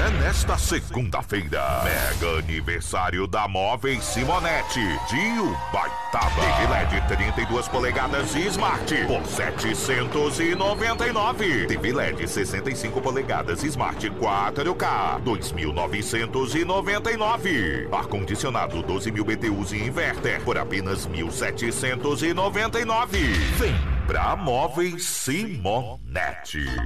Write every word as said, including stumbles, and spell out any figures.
É nesta segunda-feira, mega aniversário da Móveis Simonetti de Ubaitaba. T V L E D trinta e duas polegadas e Smart por setecentos e noventa e nove. T V L E D sessenta e cinco polegadas Smart quatro K, dois mil novecentos e noventa e nove. Ar-condicionado doze mil B T Us e inverter por apenas mil setecentos e noventa e nove. Vem pra Móveis Simonetti.